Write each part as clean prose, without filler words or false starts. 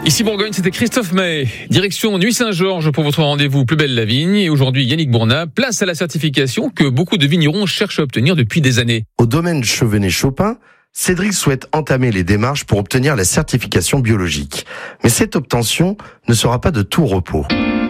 Ici Bourgogne, c'était Christophe May. Direction Nuits-Saint-Georges pour votre rendez-vous Plus belle la vigne. Et aujourd'hui, Yannick Bournat, place à la certification que beaucoup de vignerons cherchent à obtenir depuis des années. Au domaine Chevenay-Chopin, Cédric souhaite entamer les démarches pour obtenir la certification biologique. Mais cette obtention ne sera pas de tout repos.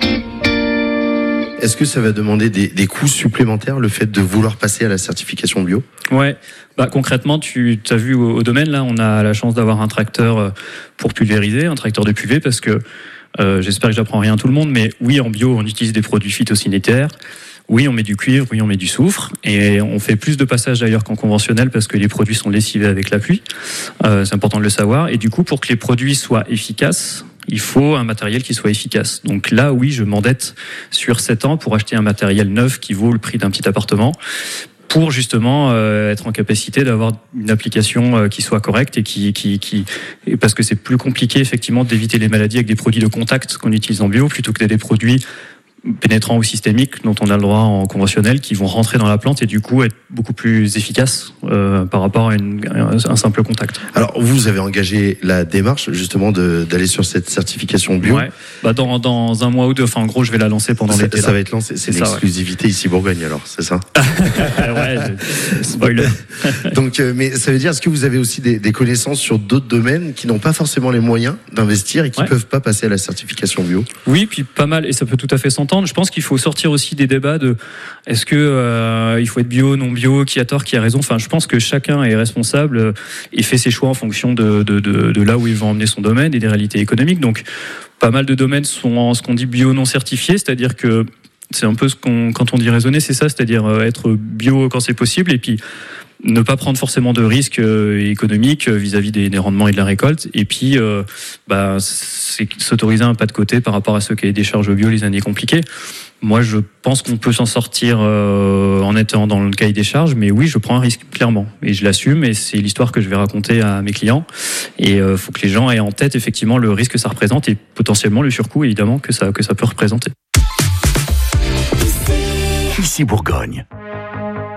Est-ce que ça va demander des coûts supplémentaires, le fait de vouloir passer à la certification bio ? Ouais, concrètement, tu as vu au domaine, là, on a la chance d'avoir un tracteur pour pulvériser, un tracteur de pulvé, parce que j'espère que j'apprends rien à tout le monde, mais oui, en bio, on utilise des produits phytosanitaires. Oui, on met du cuivre, oui, on met du soufre, et on fait plus de passages d'ailleurs qu'en conventionnel parce que les produits sont lessivés avec la pluie. C'est important de le savoir. Et du coup, pour que les produits soient efficaces, il faut un matériel qui soit efficace. Donc là, oui, je m'endette sur 7 ans pour acheter un matériel neuf qui vaut le prix d'un petit appartement, pour justement être en capacité d'avoir une application qui soit correcte et parce que c'est plus compliqué effectivement d'éviter les maladies avec des produits de contact qu'on utilise en bio plutôt que des produits pénétrants ou systémiques dont on a le droit en conventionnel qui vont rentrer dans la plante et du coup être beaucoup plus efficaces par rapport à un simple contact. Alors vous avez engagé la démarche justement d'aller sur cette certification bio. Ouais. Dans un mois ou deux, en gros je vais la lancer pendant l'été. Ça va être lancé, c'est l'exclusivité ici Bourgogne alors, c'est ça? Ouais, spoiler. Donc, mais ça veut dire, est-ce que vous avez aussi des connaissances sur d'autres domaines qui n'ont pas forcément les moyens d'investir et qui peuvent pas passer à la certification bio? Oui, puis pas mal, et ça peut tout à fait s'entendre. Je pense qu'il faut sortir aussi des débats de est-ce que il faut être bio, non bio, qui a tort, qui a raison. Enfin, je pense que chacun est responsable et fait ses choix en fonction de là où il va emmener son domaine et des réalités économiques. Donc, pas mal de domaines sont ce qu'on dit bio non certifié, c'est-à-dire que c'est un peu quand on dit raisonner, c'est ça, c'est-à-dire être bio quand c'est possible et puis ne pas prendre forcément de risques économiques vis-à-vis des rendements et de la récolte, et puis c'est s'autoriser un pas de côté par rapport à ce qu'est des charges bio les années compliquées. Moi, je pense qu'on peut s'en sortir en étant dans le cahier des charges, mais oui, je prends un risque, clairement, et je l'assume, et c'est l'histoire que je vais raconter à mes clients, et faut que les gens aient en tête effectivement le risque que ça représente, et potentiellement le surcoût, évidemment, que ça peut représenter. Ici Bourgogne.